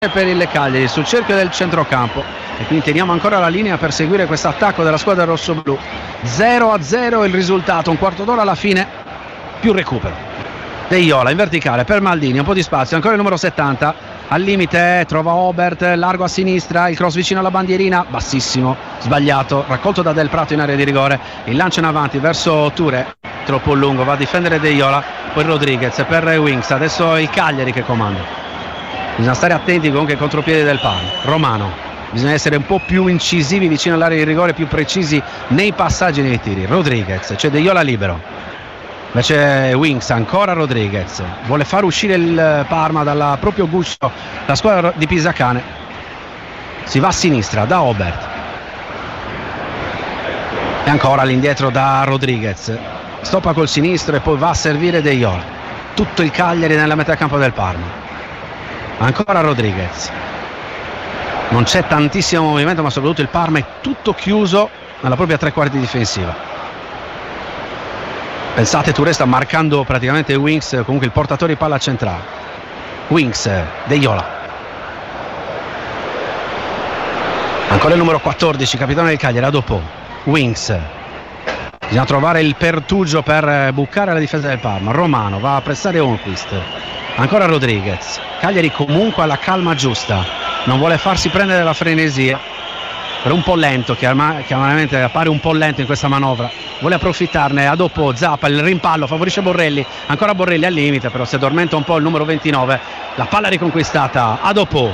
per il Cagliari sul cerchio del centrocampo, e quindi teniamo ancora la linea per seguire questo attacco della squadra rossoblù. 0-0 il risultato, un quarto d'ora alla fine, più recupero. De Iola in verticale per Maldini, un po' di spazio, ancora il numero 70 al limite, trova Obert, largo a sinistra, il cross vicino alla bandierina, bassissimo, sbagliato, raccolto da Del Prato in area di rigore, il lancio in avanti verso Touré, troppo lungo, va a difendere De Iola, poi Rodriguez per Winks, adesso il Cagliari che comanda. Bisogna stare attenti comunque ai contropiedi del Parma. Romano, bisogna essere un po' più incisivi vicino all'area di rigore, più precisi nei passaggi, nei tiri. Rodriguez, c'è De Iola libero, invece Winks, ancora Rodriguez, vuole far uscire il Parma dal proprio guscio, la squadra di Pisacane. Si va a sinistra da Obert e ancora all'indietro da Rodriguez, stoppa col sinistro e poi va a servire De Iola. Tutto il Cagliari nella metà campo del Parma. Ancora Rodriguez, non c'è tantissimo movimento, ma soprattutto il Parma è tutto chiuso nella propria tre quarti difensiva. Pensate, Touré sta marcando praticamente Winks, comunque il portatore di palla centrale. Winks, De Iola, ancora il numero 14, capitano del Cagliari, Adopò. Winks, bisogna trovare il pertugio per bucare la difesa del Parma. Romano va a pressare Onquist, ancora Rodriguez. Cagliari comunque alla calma giusta, non vuole farsi prendere dalla frenesia, per un po' lento, chiaramente appare un po' lento in questa manovra, vuole approfittarne. A dopo Zappa, il rimpallo favorisce Borrelli, ancora Borrelli al limite, però si addormenta un po' il numero 29, la palla riconquistata. A dopo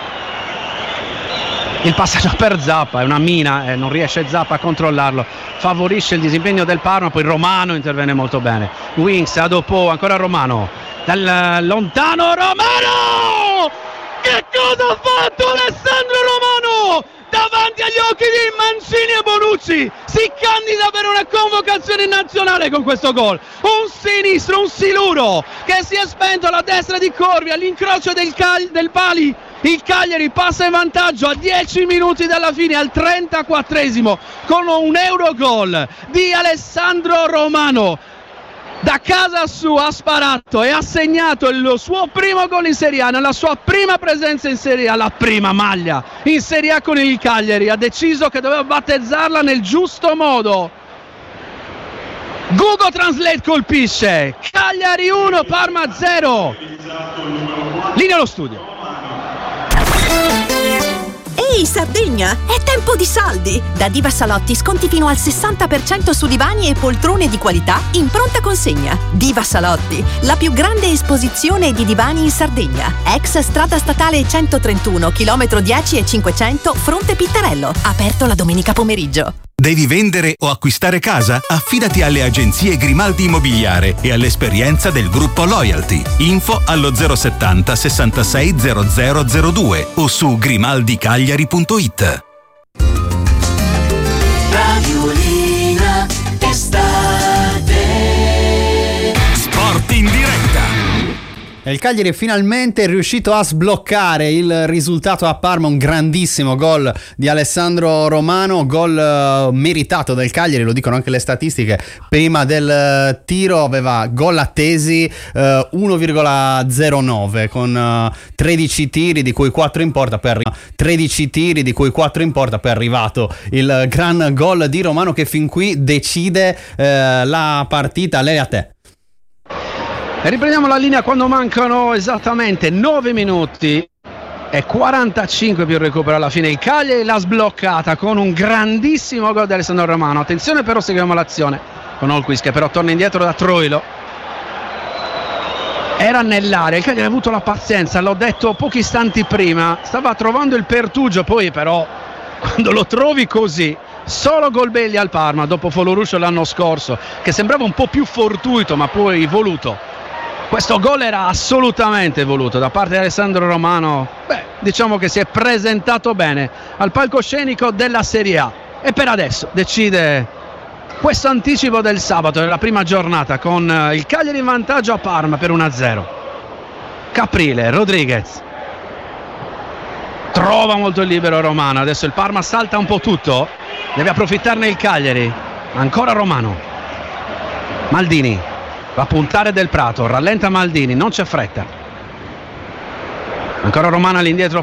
il passaggio per Zappa, è una mina, non riesce Zappa a controllarlo, favorisce il disimpegno del Parma, poi Romano interviene molto bene. Winks, a dopo, ancora Romano, dal lontano Romano! Che cosa ha fatto Alessandro Romano? Davanti agli occhi di Mancini e Bonucci, si candida per una convocazione nazionale con questo gol. Un sinistro, un siluro che si è spento alla destra di Corvi, all'incrocio del pali. Il Cagliari passa in vantaggio a 10 minuti dalla fine, al 34esimo, con un Eurogol di Alessandro Romano. Da casa sua ha sparato e ha segnato il suo primo gol in Serie A, nella sua prima presenza in Serie A, la prima maglia in Serie A con il Cagliari. Ha deciso che doveva battezzarla nel giusto modo. Google Translate colpisce. Cagliari 1, Parma 0. Linea allo studio. Ehi Sardegna, è tempo di saldi! Da Diva Salotti sconti fino al 60% su divani e poltrone di qualità in pronta consegna. Diva Salotti, la più grande esposizione di divani in Sardegna. Ex strada statale 131, chilometro 10 e 500, fronte Pittarello. Aperto la domenica pomeriggio. Devi vendere o acquistare casa? Affidati alle agenzie Grimaldi Immobiliare e all'esperienza del gruppo Loyalty. Info allo 070 66 0002 o su grimaldicagliari.it. Radiolina estate. Sport in diretta. E il Cagliari è finalmente riuscito a sbloccare il risultato a Parma, un grandissimo gol di Alessandro Romano, gol meritato del Cagliari, lo dicono anche le statistiche. Prima del tiro aveva gol attesi 1,09 con 13 tiri di cui 4 in porta, poi è arrivato il gran gol di Romano che fin qui decide la partita. Lei a te. E riprendiamo la linea quando mancano esattamente 9 minuti e 45 più il recupero alla fine. Il Cagliari l'ha sbloccata con un grandissimo gol di Alessandro Romano. Attenzione però, seguiamo l'azione con Holquist che però torna indietro da Troilo. Era nell'area, il Cagliari ha avuto la pazienza, l'ho detto pochi istanti prima, stava trovando il pertugio, poi però quando lo trovi così, solo gol belli al Parma dopo Foloruscio l'anno scorso, che sembrava un po' più fortuito ma poi voluto. Questo gol era assolutamente voluto da parte di Alessandro Romano. Diciamo che si è presentato bene al palcoscenico della Serie A e per adesso decide questo anticipo del sabato nella prima giornata con il Cagliari in vantaggio a Parma per 1-0. Caprile, Rodriguez trova molto il libero Romano, adesso il Parma salta un po' tutto, deve approfittarne il Cagliari. Ancora Romano, Maldini va a puntare Del Prato, rallenta Maldini, non c'è fretta. Ancora Romano all'indietro